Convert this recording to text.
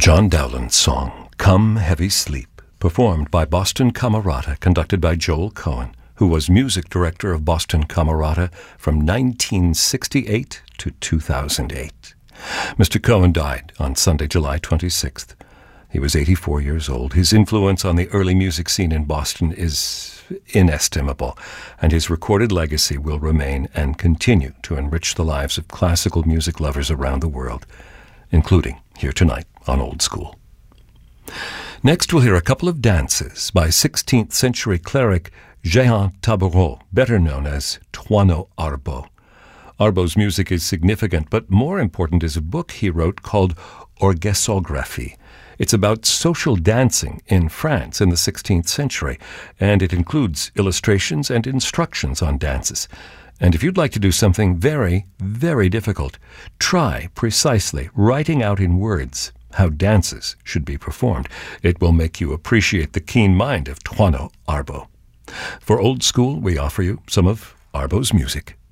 John Dowland's song, Come Heavy Sleep, performed by Boston Camerata, conducted by Joel Cohen, who was music director of Boston Camerata from 1968 to 2008. Mr. Cohen died on Sunday, July 26th. He was 84 years old. His influence on the early music scene in Boston is inestimable, and his recorded legacy will remain and continue to enrich the lives of classical music lovers around the world, including here tonight on Old School. Next, we'll hear a couple of dances by 16th century cleric Jehan Tabarot, better known as Toineau Arbaud. Arbaud's music is significant, but more important is a book he wrote called Orgesographie. It's about social dancing in France in the 16th century, and it includes illustrations and instructions on dances. And if you'd like to do something very, very difficult, try precisely writing out in words how dances should be performed. It will make you appreciate the keen mind of Toineau Arbaud. For Old School, we offer you some of Arbaud's music.